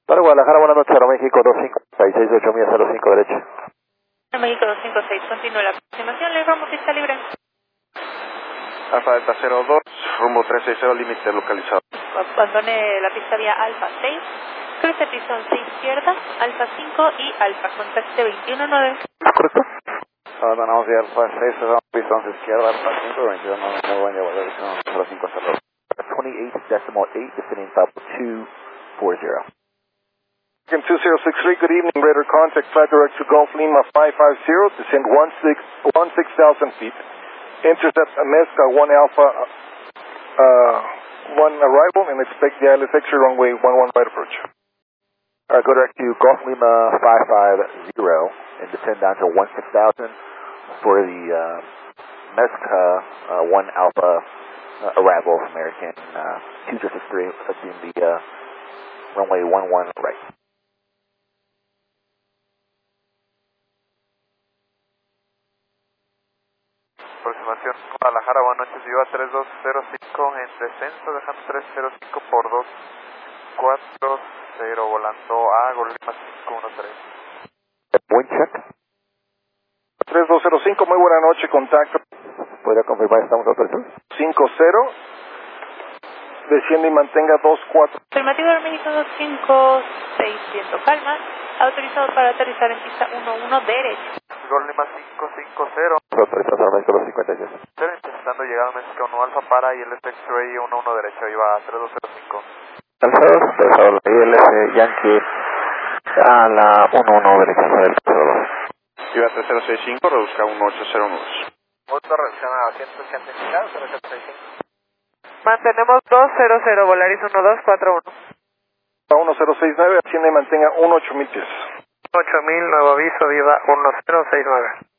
Para Guadalajara, buenas noches, Aeroméxico 2568 millas 05 derecha. México 256, continúa la aproximación, le informo pista libre. Alfa Delta 02, rumbo 360, límite localizado. Abandone la pista vía Alfa 6, cruce pistón 6 izquierda, Alfa 5 y Alfa, contacte 219. ¿Correcto? Abandonamos vía Alfa 6, pistón 6 izquierda, Alfa 5, 219, muy buen llevo, dirección 05 hasta luego. 28.8, descending top 240. Kim 2063, good evening, radar contact, flight direct to Gulf Lima 550, descend 16,000 feet. Intercept Mezca 1 Alpha, 1 arrival, and expect the ILS exit runway 11 right approach. Alright, go direct to Gulf Lima 550 and descend down to 16,000 for the Mezca 1 Alpha arrival from American 263, assuming the runway 11 right. Aproximación Guadalajara, buenas noches, Viva 3205 en descenso, dejando 305 por 240, volando a Golima 513. Wind check. 3205, muy buena noche, contacto. ¿Podría confirmar si estamos autorizados? 50, desciende y mantenga 24. Afirmativo de México 256, viento calma, autorizado para aterrizar en pista 11 derecha. Golima 550. Autorizados a México 256. Intentando llegar a México 1 Alfa para ILS X-Ray 11 derecho, iba a 3205. Autorizado la ILS Yankee a la 11 derecha del 02. Iba a 3065, reduzca 1801. Otra reacción a 185, 085. Mantenemos 200, Volaris 1241. A 1069, asciende y mantenga 18,000 pies. 8000, nuevo aviso, viva 1069.